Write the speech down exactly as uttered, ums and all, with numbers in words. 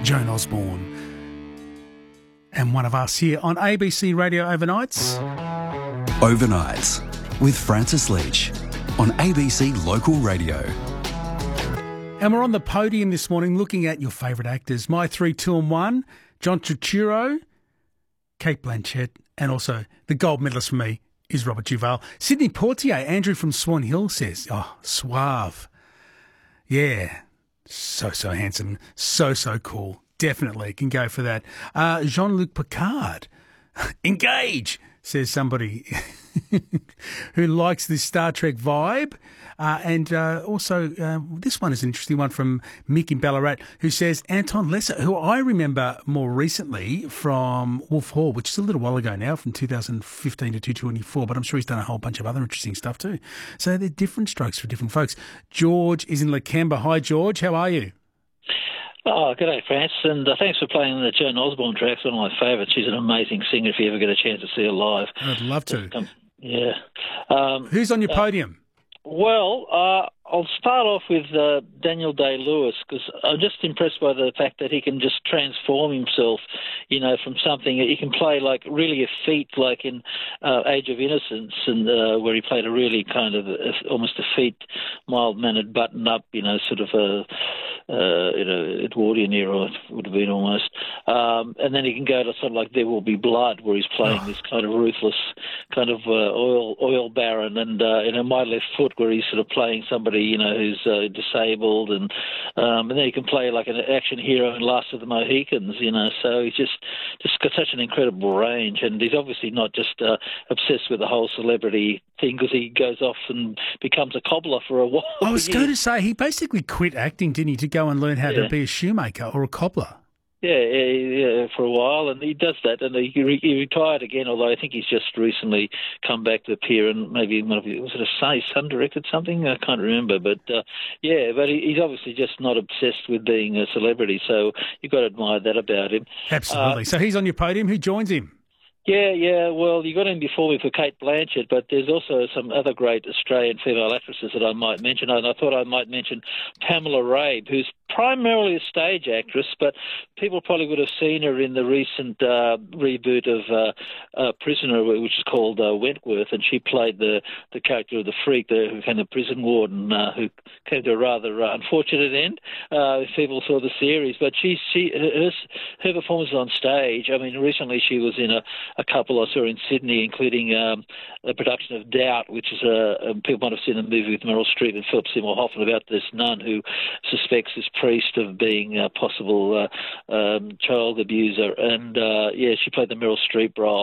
Joan Osborne. And one of us here on A B C Radio Overnights. Overnights with Francis Leach on A B C Local Radio. And we're on the podium this morning looking at your favourite actors. My three, two and one, John Turturro, Cate Blanchett, and also the gold medalist for me is Robert Duvall. Sydney Portier, Andrew from Swan Hill says, oh, suave. Yeah, so, so handsome, so, so cool. Definitely can go for that. Uh, Jean-Luc Picard, engage, says somebody who likes this Star Trek vibe. Uh, and uh, also, uh, this one is an interesting one from Mick in Ballarat, who says Anton Lesser, who I remember more recently from Wolf Hall, which is a little while ago now, from two thousand fifteen to two thousand twenty-four, but I'm sure he's done a whole bunch of other interesting stuff too. So they're different strokes for different folks. George is in Lakemba. Hi, George. How are you? Oh, good day, France, and uh, thanks for playing the Joan Osborne tracks, one of my favourites. She's an amazing singer if you ever get a chance to see her live. I'd love to. Um, yeah. Um, Who's on your uh, podium? Well, uh, I'll start off with uh, Daniel Day-Lewis, because I'm just impressed by the fact that he can just transform himself, you know, from something he can play like really a feat, like in uh, Age of Innocence, and uh, where he played a really kind of a, almost a feat, mild-mannered, button-up, you know, sort of a uh, you know Edwardian era it would have been almost, um, and then he can go to something like There Will Be Blood, where he's playing oh. this kind of ruthless kind of uh, oil oil baron, and uh, in My Left Foot, where he's sort of playing somebody, you know, who's uh, disabled, and um, and then he can play like an action hero in Last of the Mohicans, you know. So he's just just got such an incredible range, and he's obviously not just uh, obsessed with the whole celebrity thing, because he goes off and becomes a cobbler for a while. I was going to say, he basically quit acting, didn't he, to go and learn how yeah. to be a shoemaker or a cobbler. Yeah, yeah, yeah, for a while, and he does that, and he, re- he retired again, although I think he's just recently come back to appear, and maybe, one of his, was it a son, son directed something? I can't remember, but uh, yeah, but he, he's obviously just not obsessed with being a celebrity, so you've got to admire that about him. Absolutely. Uh, so he's on your podium. Who joins him? Yeah, yeah, well, you got him before me for Cate Blanchett, but there's also some other great Australian female actresses that I might mention, and I thought I might mention Pamela Rabe, who's primarily a stage actress, but people probably would have seen her in the recent uh, reboot of uh, uh, Prisoner, which is called uh, Wentworth, and she played the, the character of the freak, the kind of prison warden uh, who came to a rather uh, unfortunate end uh, if people saw the series. But she, she, her, her performance on stage, I mean, recently she was in a a couple I saw in Sydney, including um, a production of Doubt, which is a, a people might have seen a movie with Meryl Streep and Philip Seymour Hoffman about this nun who suspects this priest of being a possible uh, um, child abuser, and uh, yeah, she played the Meryl Streep role.